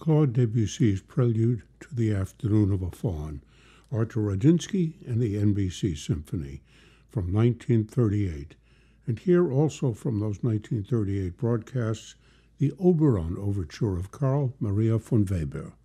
Claude Debussy's Prelude to the Afternoon of a Faun, Arthur Radinsky and the NBC Symphony from 1938. And here also from those 1938 broadcasts, the Oberon Overture of Carl Maria von Weber.